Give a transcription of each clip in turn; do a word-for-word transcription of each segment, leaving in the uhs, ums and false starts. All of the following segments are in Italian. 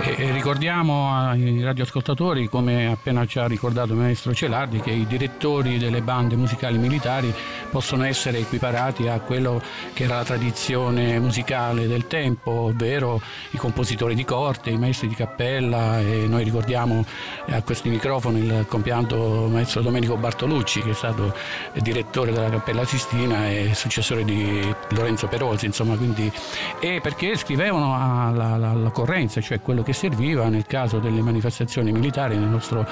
E, e ricordiamo ai radioascoltatori, come appena ci ha ricordato il maestro Celardi, che i direttori delle bande musicali militari possono essere equiparati a quello che era la tradizione musicale del tempo, ovvero i compositori di corte, i maestri di cappella, e noi ricordiamo a questi microfoni il compianto maestro Domenico Bartolucci, che è stato direttore della Cappella Sistina e successore di Lorenzo Perosi, insomma, quindi, e perché scrivevano alla, alla, all'occorrenza, cioè quello che serviva nel caso delle manifestazioni militari nel nostro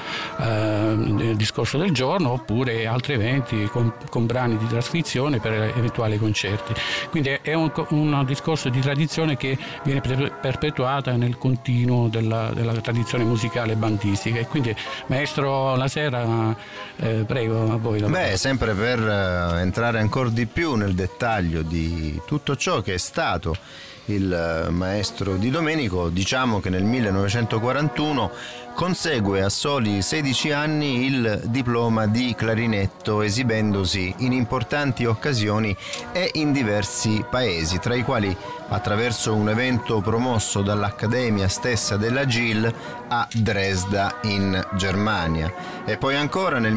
eh, discorso del giorno, oppure altri eventi con, con brani di trascrizione per eventuali concerti. Quindi è un, un discorso di tradizione che viene perpetuata nel continuo della, della tradizione musicale bandistica. E quindi, maestro Lasera, eh, prego, a voi. Beh, sempre per uh, entrare ancora di più nel dettaglio di tutto ciò che è stato il uh, maestro Di Domenico, diciamo che nel millenovecentoquarantuno consegue a soli sedici anni il diploma di clarinetto, esibendosi in importanti occasioni e in diversi paesi, tra i quali attraverso un evento promosso dall'Accademia stessa della G I L a Dresda in Germania. E poi ancora nel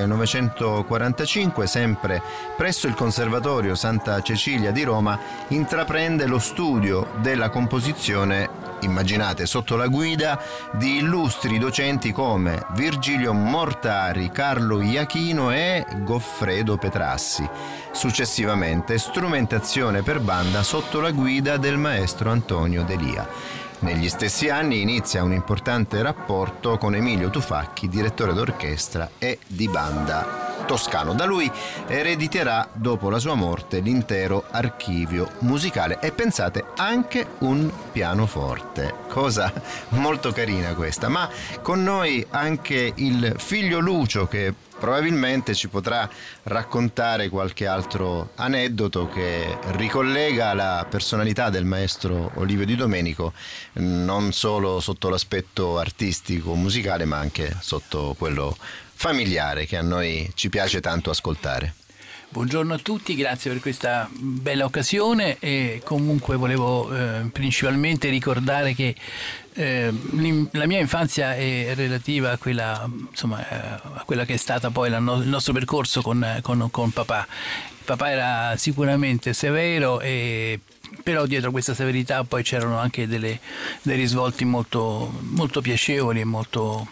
millenovecentoquarantacinque, sempre presso il Conservatorio Santa Cecilia di Roma, intraprende lo studio della composizione, immaginate, sotto la guida di illustri docenti come Virgilio Mortari, Carlo Iachino e Goffredo Petrassi. Successivamente strumentazione per banda sotto la guida del maestro Antonio Delia. Negli stessi anni inizia un importante rapporto con Emilio Tufacchi, direttore d'orchestra e di banda toscano. Da lui erediterà, dopo la sua morte, l'intero archivio musicale e, pensate, anche un pianoforte, cosa molto carina questa. Ma con noi anche il figlio Lucio, che probabilmente ci potrà raccontare qualche altro aneddoto che ricollega la personalità del maestro Olivio Di Domenico non solo sotto l'aspetto artistico musicale, ma anche sotto quello familiare, che a noi ci piace tanto ascoltare. Buongiorno a tutti, grazie per questa bella occasione. E comunque volevo eh, principalmente ricordare che eh, la mia infanzia è relativa a quella, insomma, eh, a quella che è stata poi la no- il nostro percorso con, con, con papà. Papà era sicuramente severo, e però dietro questa severità poi c'erano anche delle, dei risvolti molto, molto piacevoli e molto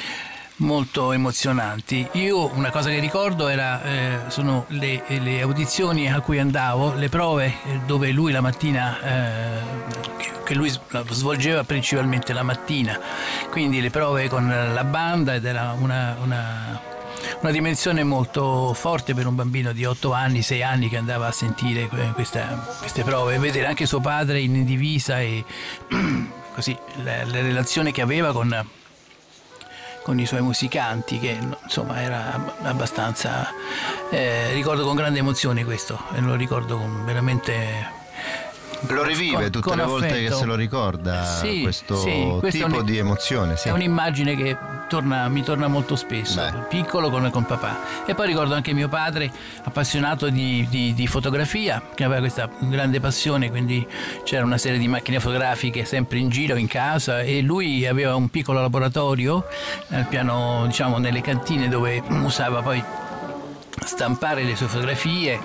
molto emozionanti. Io una cosa che ricordo era eh, sono le, le audizioni a cui andavo, le prove dove lui la mattina eh, che lui svolgeva principalmente la mattina, quindi le prove con la banda, ed era una, una una dimensione molto forte per un bambino di otto anni, sei anni, che andava a sentire questa, queste prove, e vedere anche suo padre in divisa e così la, la relazione che aveva con con i suoi musicanti, che insomma era abbastanza eh, ricordo con grande emozione questo, e lo ricordo con veramente lo rivive tutte le volte affetto. Che se lo ricorda, sì, questo sì, tipo di emozione, sì. È un'immagine che torna, mi torna molto spesso. Beh. Piccolo con, con papà. E poi ricordo anche mio padre, appassionato di, di, di fotografia, che aveva questa grande passione, quindi c'era una serie di macchine fotografiche sempre in giro in casa, e lui aveva un piccolo laboratorio al piano, diciamo, nelle cantine, dove usava poi stampare le sue fotografie,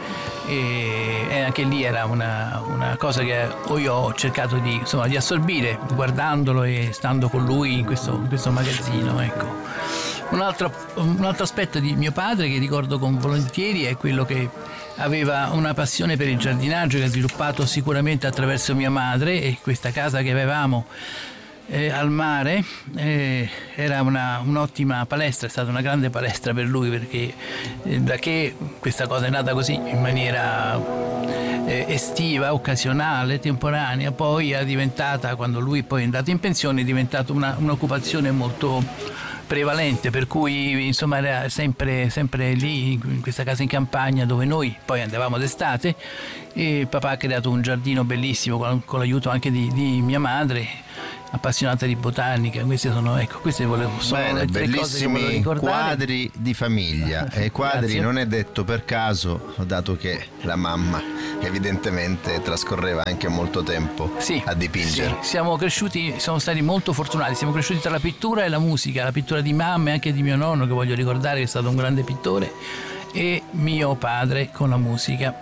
e, e anche lì era una, una cosa che io ho cercato di, insomma, di assorbire guardandolo e stando con lui in questo, in questo magazzino, ecco. Un altro, un altro aspetto di mio padre che ricordo con volentieri è quello che aveva una passione per il giardinaggio, che ha sviluppato sicuramente attraverso mia madre, e questa casa che avevamo Eh, al mare eh, era una, un'ottima palestra, è stata una grande palestra per lui, perché eh, da che questa cosa è nata così in maniera eh, estiva, occasionale, temporanea, poi è diventata, quando lui poi è andato in pensione, è diventata una, un'occupazione molto prevalente, per cui insomma era sempre, sempre lì in questa casa in campagna, dove noi poi andavamo d'estate, e papà ha creato un giardino bellissimo con, con l'aiuto anche di, di mia madre, appassionata di botanica. Queste sono, ecco, queste volevo, sono Bene, le tre cose che volevo bellissimi ricordare. quadri di famiglia. E quadri Grazie. non è detto per caso, dato che la mamma evidentemente trascorreva anche molto tempo Sì, a dipingere. sì, siamo cresciuti, siamo stati molto fortunati, siamo cresciuti tra la pittura e la musica, la pittura di mamma e anche di mio nonno, che voglio ricordare, che è stato un grande pittore, e mio padre con la musica.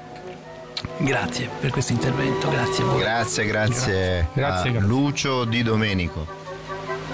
Grazie per questo intervento, grazie a voi. Grazie, grazie, Grazie, a grazie. Lucio Di Domenico.